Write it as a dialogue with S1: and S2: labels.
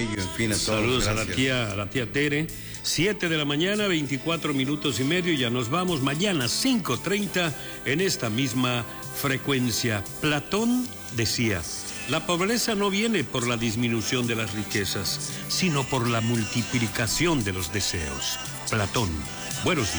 S1: Emilio, en fin, a todos.
S2: Saludos
S1: gracias.
S2: a la tía Tere. 7 de la mañana, 24 minutos y medio, ya nos vamos. Mañana 5:30 en esta misma frecuencia. Platón decía: la pobreza no viene por la disminución de las riquezas, sino por la multiplicación de los deseos. Platón, buenos días.